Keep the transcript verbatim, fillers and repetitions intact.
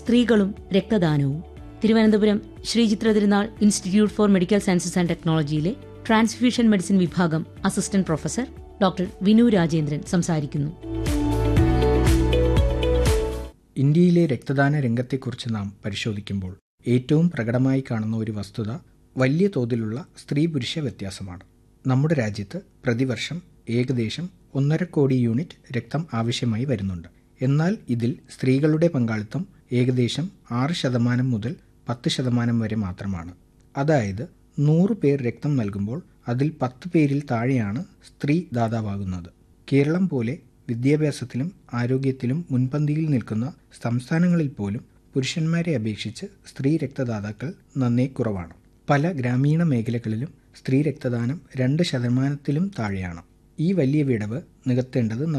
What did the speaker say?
സ്ത്രീകളും രക്തദാനവും. തിരുവനന്തപുരം ശ്രീചിത്ര തിരുനാൾ institute four medical sciences and ടെക്നോളജിയിലെ transfusion medicine വിഭാഗം assistant professor doctor Vinu Rajendran സംസാരിക്കുന്നു. ഇന്ത്യയിലെ രക്തദാന രംഗത്തെക്കുറിച്ച് നാം പരിശോധിക്കുമ്പോൾ ഏറ്റവും പ്രകടമായി കാണുന്ന ഒരു വസ്തുത വലിയ തോതിലുള്ള സ്ത്രീ പുരുഷ വ്യത്യാസമാണ്. നമ്മുടെ രാജ്യത്ത് പ്രതിവർഷം ഏകദേശം ഒന്നര കോടി യൂണിറ്റ് രക്തം ആവശ്യമായി വരുന്നുണ്ട്. എന്നാൽ ഇതിൽ സ്ത്രീകളുടെ പങ്കാളിത്തം ഏകദേശം ആറ് ശതമാനം മുതൽ പത്ത് ശതമാനം വരെ മാത്രമാണ്. അതായത് നൂറ് പേർ രക്തം നൽകുമ്പോൾ അതിൽ പത്ത് പേരിൽ താഴെയാണ് സ്ത്രീ ദാതാവാകുന്നത്. കേരളം പോലെ വിദ്യാഭ്യാസത്തിലും ആരോഗ്യത്തിലും മുൻപന്തിയിൽ നിൽക്കുന്ന സംസ്ഥാനങ്ങളിൽ പോലും പുരുഷന്മാരെ അപേക്ഷിച്ച് സ്ത്രീ രക്തദാതാക്കൾ നന്നേ കുറവാണ്. പല ഗ്രാമീണ മേഖലകളിലും സ്ത്രീ രക്തദാനം രണ്ട് ശതമാനത്തിലും താഴെയാണ്. ഈ വലിയ വിടവ് നികത്തേണ്ടത്